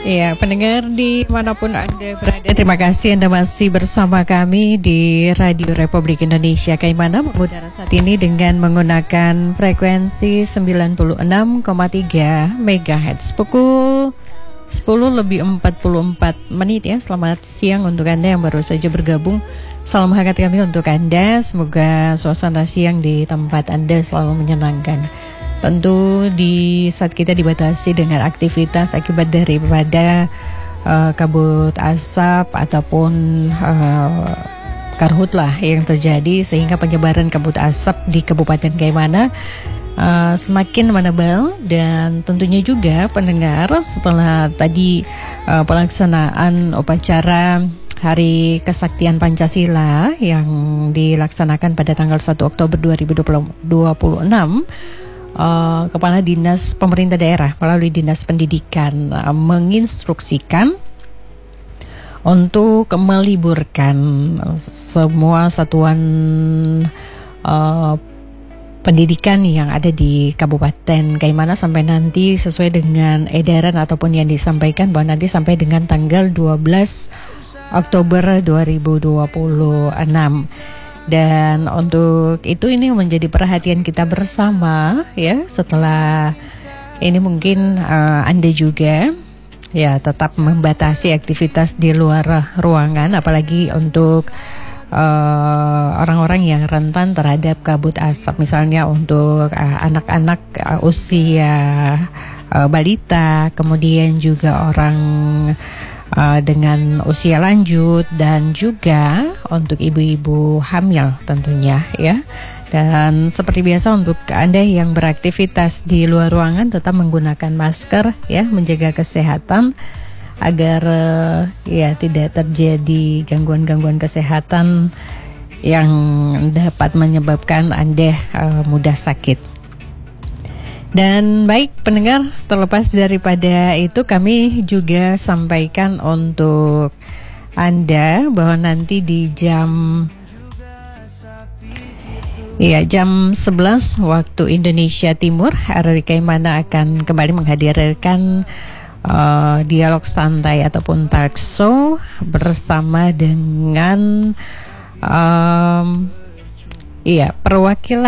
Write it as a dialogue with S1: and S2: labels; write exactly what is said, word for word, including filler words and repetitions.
S1: Iya, pendengar dimanapun Anda berada, terima kasih Anda masih bersama kami di Radio Republik Indonesia. Kaimana mengudara saat ini dengan menggunakan frekuensi sembilan puluh enam koma tiga megahertz. Pukul sepuluh lebih empat puluh empat menit ya. Selamat siang untuk Anda yang baru saja bergabung. Salam hangat kami untuk Anda. Semoga suasana siang di tempat Anda selalu menyenangkan. Tentu di saat kita dibatasi dengan aktivitas akibat daripada uh, kabut asap ataupun uh, karhutlah yang terjadi, sehingga penyebaran kabut asap di Kabupaten Kaimana uh, semakin menebal. Dan tentunya juga pendengar, setelah tadi uh, pelaksanaan upacara Hari Kesaktian Pancasila yang dilaksanakan pada tanggal satu Oktober dua ribu dua puluh enam, Uh, Kepala Dinas Pemerintah Daerah melalui Dinas Pendidikan uh, menginstruksikan untuk meliburkan semua satuan uh, pendidikan yang ada di Kabupaten Kaimana sampai nanti sesuai dengan edaran ataupun yang disampaikan bahwa nanti sampai dengan tanggal dua belas Oktober dua ribu dua puluh enam. Dan untuk itu ini menjadi perhatian kita bersama ya. Setelah ini mungkin uh, Anda juga ya tetap membatasi aktivitas di luar ruangan, apalagi untuk uh, orang-orang yang rentan terhadap kabut asap, misalnya untuk uh, anak-anak uh, usia uh, balita, kemudian juga orang Uh, dengan usia lanjut, dan juga untuk ibu-ibu hamil tentunya ya. Dan seperti biasa untuk Anda yang beraktivitas di luar ruangan tetap menggunakan masker ya, menjaga kesehatan agar uh, ya tidak terjadi gangguan-gangguan kesehatan yang dapat menyebabkan Anda uh, mudah sakit. Dan baik pendengar, terlepas daripada itu kami juga sampaikan untuk Anda bahwa nanti di jam ya jam sebelas waktu Indonesia Timur, R R I Kaimana akan kembali menghadirkan uh, dialog santai ataupun talk show bersama dengan um, iya perwakilan